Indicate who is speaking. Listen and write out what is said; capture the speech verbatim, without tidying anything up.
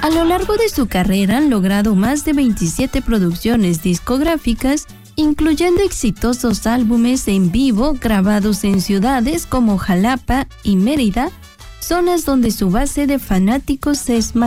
Speaker 1: A lo largo de su carrera han logrado más de veintisiete producciones discográficas, incluyendo exitosos álbumes en vivo grabados en ciudades como Jalapa y Mérida, zonas donde su base de fanáticos es